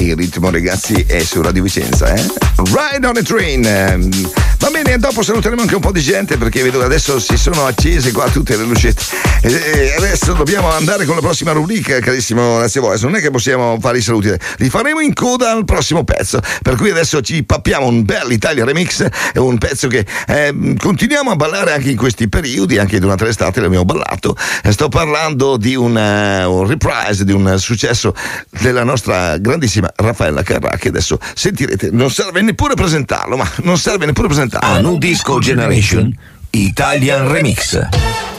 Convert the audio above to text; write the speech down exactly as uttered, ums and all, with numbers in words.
il ritmo, ragazzi, è su Radio Vicenza, eh? Ride on a Train. Va bene, dopo saluteremo anche un po' di gente, perché vedo che adesso si sono accese qua tutte le lucette. E adesso dobbiamo andare con la prossima rubrica, carissimo Alessio Voice. Non è che possiamo fare i saluti, li faremo in coda al prossimo pezzo. Per cui adesso ci pappiamo un bel Italia remix, è un pezzo che eh, continuiamo a ballare anche in questi periodi, anche durante l'estate l'abbiamo ballato. Sto parlando di un, uh, un reprise di un successo della nostra grandissima Raffaella Carrà, che adesso sentirete. Non serve neppure presentarlo, ma non serve neppure presentarlo. A New Disco Generation Italian Remix.